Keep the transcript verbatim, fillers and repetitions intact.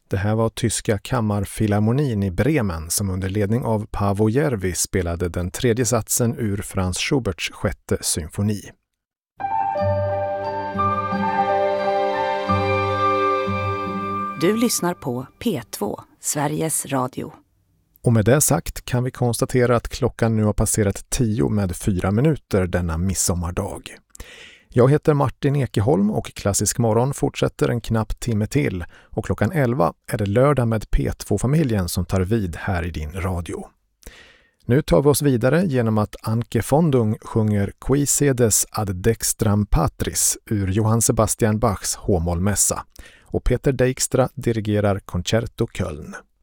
Det här var tyska kammarfilharmonin i Bremen som under ledning av Paavo Järvi spelade den tredje satsen ur Franz Schuberts sjätte symfoni. Du lyssnar på P två, Sveriges Radio. Och med det sagt kan vi konstatera att klockan nu har passerat tio med fyra minuter denna midsommardag. Jag heter Martin Ekeholm och Klassisk morgon fortsätter en knapp timme till och klockan elva är det lördag med P två-familjen som tar vid här i din radio. Nu tar vi oss vidare genom att Anke Fondung sjunger Qui sedes ad dextram patris ur Johann Sebastian Bachs H-mollmässa och Peter Dijkstra dirigerar Concerto Köln.